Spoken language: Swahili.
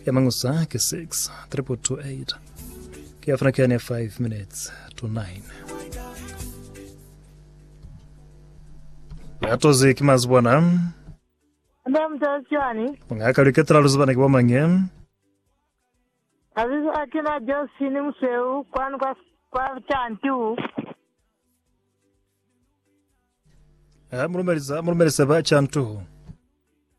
Yamangusa ke 6 328 Kiafuna kene 5 minutes to 9. Atoze kimazbwana. Ndam tasiani. Ngakaliketra luzibana kibomanye. Azizo akina Josini mseu kwa chantu. Murumeriza ba chantu.